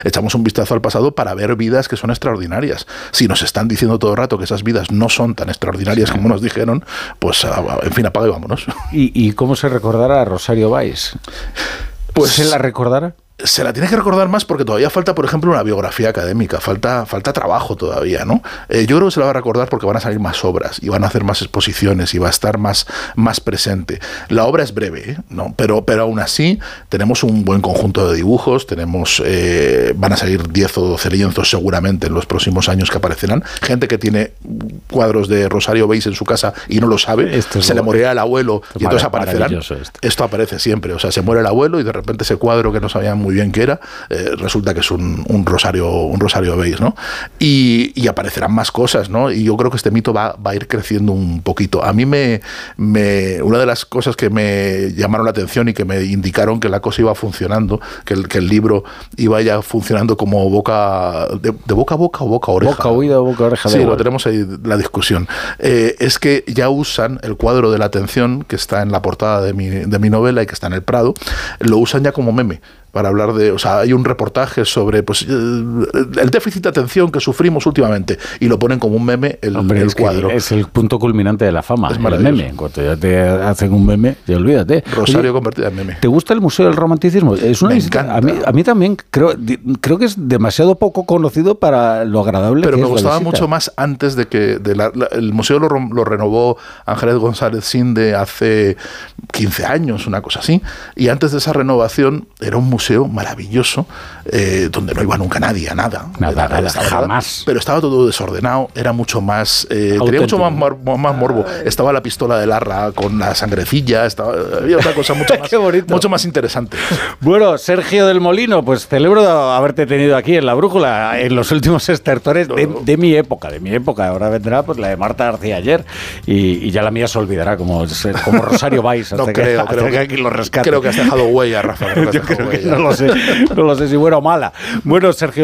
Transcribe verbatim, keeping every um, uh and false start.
echamos un vistazo al pasado para ver vidas que son extraordinarias. Si nos están diciendo todo el rato que esas vidas no son tan extraordinarias sí. como nos dijeron, pues en fin, apaga y vámonos. ¿Y, y cómo se recordará a Rosario Báez? Pues, ¿se la recordará? Se la tiene que recordar más porque todavía falta, por ejemplo, una biografía académica, falta, falta trabajo todavía, ¿no? Eh, yo creo que se la va a recordar porque van a salir más obras y van a hacer más exposiciones y va a estar más, más presente. La obra es breve, ¿eh? ¿No? Pero, pero aún así tenemos un buen conjunto de dibujos, tenemos eh, van a salir diez o doce lienzos seguramente en los próximos años que aparecerán. Gente que tiene cuadros de Rosario Báez en su casa y no lo sabe, esto se le morirá el abuelo y entonces aparecerán. Esto. esto aparece siempre, o sea, se muere el abuelo y de repente ese cuadro que no sabían muy bien que era, eh, resulta que es un, un Rosario un Rosario Báez, ¿no? Y, y aparecerán más cosas, ¿no? Y yo creo que este mito va, va a ir creciendo un poquito. A mí me, me una de las cosas que me llamaron la atención y que me indicaron que la cosa iba funcionando, que el, que el libro iba ya funcionando como boca de, de boca a boca o boca a oreja. Boca oída o boca a oreja. Sí, lo tenemos ahí la discusión. Eh, es que ya usan el cuadro de la atención que está en la portada de mi, de mi novela y que está en el Prado, lo usan ya como meme. Para hablar de, o sea, hay un reportaje sobre pues el déficit de atención que sufrimos últimamente y lo ponen como un meme el, Hombre, el es cuadro. Que es el punto culminante de la fama, es el meme. En cuanto ya te hacen un meme, ya olvídate. Rosario Oye, convertida en meme. ¿Te gusta el Museo del Romanticismo? Es una Me visita, encanta. A mí, a mí también creo, creo que es demasiado poco conocido para lo agradable Pero que me es gustaba la visita. mucho más antes de que de la, la, el museo lo, lo renovó Ángeles González Sinde hace quince años, una cosa así, y antes de esa renovación era un museo maravilloso. Eh, donde no iba nunca nadie a nada, nada, era, nada jamás nada, pero estaba todo desordenado, era mucho más eh, tenía mucho más, mor más morbo. Estaba la pistola de Larra con la sangrecilla, estaba, había otra cosa mucho más, mucho más interesante. Bueno, Sergio del Molino, pues celebro haberte tenido aquí en La Brújula en los últimos estertores de, de mi época, de mi época. Ahora vendrá pues la de Marta García ayer y, y ya la mía se olvidará como, como Rosario Báez hasta, no creo, que, hasta creo que aquí lo rescate. Creo que has dejado huella, Rafa. Yo creo huella. que no lo sé, no lo sé si buena o mala. Bueno, Sergio